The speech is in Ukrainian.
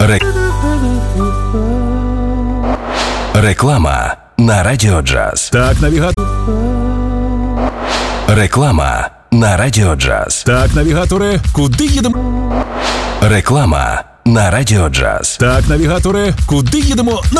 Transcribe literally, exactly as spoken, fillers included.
Ре... Реклама на Радіо Джаз. Так, навігатор. Реклама на Радіо Джаз. Так, навігаторе, куди їдемо? Реклама на Радіо Джаз. Так, навігаторе, куди їдемо? На...